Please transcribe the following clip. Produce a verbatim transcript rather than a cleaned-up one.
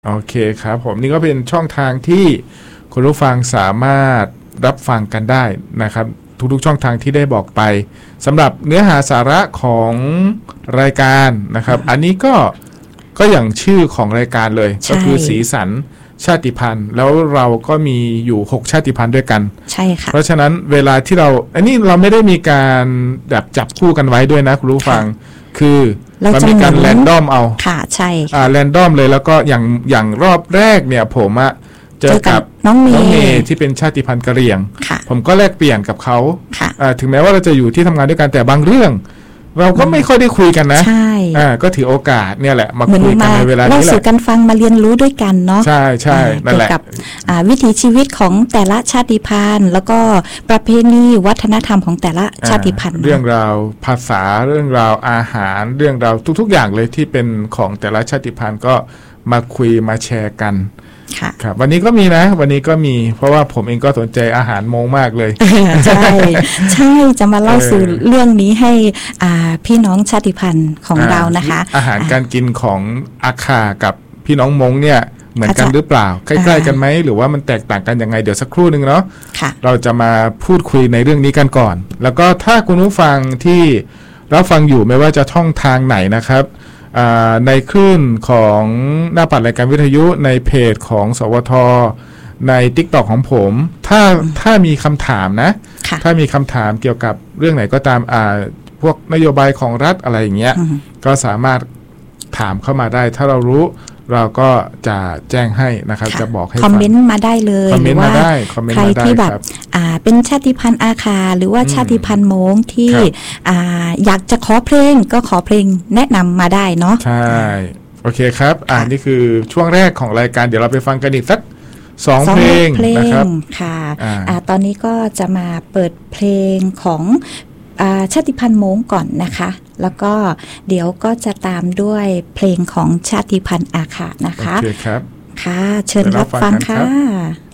โอเคครับผมนี่ก็เป็นช่องทางที่คุณผู้ฟังสามารถรับฟังกันได้นะครับทุกๆช่องทางที่ได้บอกไปสำหรับเนื้อหาสาระของรายการนะครับอันนี้ก็ก็อย่างชื่อของรายการเลยก็คือสีสันชาติพันธุ์แล้วเราก็มีอยู่หกชาติพันธุ์ด้วยกันใช่ค่ะเพราะฉะนั้นเวลาที่เราอันนี้เราไม่ได้มีการแบบจับคู่กันไว้ด้วยนะคุณผู้ฟังคือมันมีการแรนดอมเอาค่ะใช่อ่าแรนดอมเลยแล้วก็อย่างอย่างรอบแรกเนี่ยผมอะเจอกับน้องเมย์ที่เป็นชาติพันธุ์กะเหรี่ยงผมก็แลกเปลี่ยนกับเขาถึงแม้ว่าเราจะอยู่ที่ทำงานด้วยกันแต่บางเรื่องเราก็ไม่ค่อยได้คุยกันนะใช่อ่าก็ถือโอกาสเนี่ยแหละมาคุยกันในเวลานี้แหละเล่าสู่กันฟังมาเรียนรู้ด้วยกันเนาะใช่ใช่นั่นแหละเกี่ยวกับวิถีชีวิตของแต่ละชาติพันธุ์แล้วก็ประเพณีวัฒนธรรมของแต่ละชาติพันธุ์เรื่องราวภาษาเรื่องราวอาหารเรื่องราวทุกๆอย่างเลยที่เป็นของแต่ละชาติพันธุ์ก็มาคุยมาแชร์กันครับวันนี้ก็มีนะวันนี้ก็มีเพราะว่าผมเองก็สนใจอาหารมงมากเลยใช่ใช่จะมาเล่าสู่เรื่องนี้ให้อ่าพี่น้องชาติพันธุ์ของเรานะคะอาหารการกินของอาคากับพี่น้องมงเนี่ยเหมือนกันหรือเปล่าใกล้ๆกันไหมหรือว่ามันแตกต่างกันยังไงเดี๋ยวสักครู่นึงเนาะเราจะมาพูดคุยในเรื่องนี้กันก่อนแล้วก็ถ้าคุณผู้ฟังที่รับฟังอยู่ไม่ว่าจะท่องทางไหนนะครับในคลื่นของหน้าปัดรายการวิทยุในเพจของสวทใน TikTok ของผมถ้าถ้ามีคำถามนะถ้ามีคำถามเกี่ยวกับเรื่องไหนก็ตามอ่าพวกนโยบายของรัฐอะไรอย่างเงี้ยก็สามารถถามเข้ามาได้ถ้าเรารู้เราก็จะแจ้งให้นะครับจะบอกให้ฟังคอมเมนต์มาได้เลยหรือว่าใครที่แบบอ่าเป็นชาติพันธุ์อาคาหรือว่าชาติพันธุ์มงที่อ่าอยากจะขอเพลงก็ขอเพลงแนะนำมาได้เนาะใช่โอเคครับอ่านี่คือช่วงแรกของรายการเดี๋ยวเราไปฟังกันอีกสักสองเพลงนะครับค่ะอ่าตอนนี้ก็จะมาเปิดเพลงของชาติพันธุ์มงก่อนนะคะแล้วก็เดี๋ยวก็จะตามด้วยเพลงของชาติพันธุ์อาคานะคะโอเคครับค่ะเชิญรับฟังค่ะ